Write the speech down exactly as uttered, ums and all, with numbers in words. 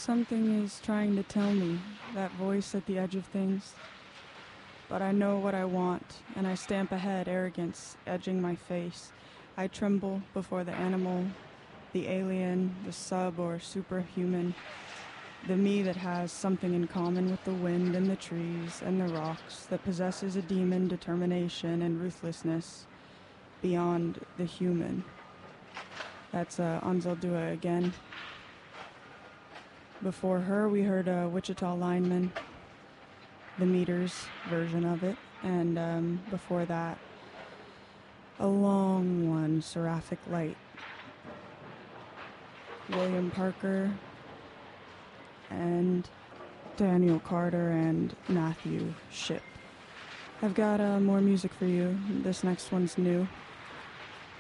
Something is trying to tell me, that voice at the edge of things. But I know what I want, and I stamp ahead, arrogance edging my face. I tremble before the animal, the alien, the sub or superhuman, the me that has something in common with the wind and the trees and the rocks, that possesses a demon determination and ruthlessness beyond the human. That's uh, Anzaldua again. Before her, we heard a Wichita Lineman, the Meters version of it, and um, before that, a long one, Seraphic Light. William Parker and Daniel Carter and Matthew Shipp. I've got uh, more music for you. This next one's new.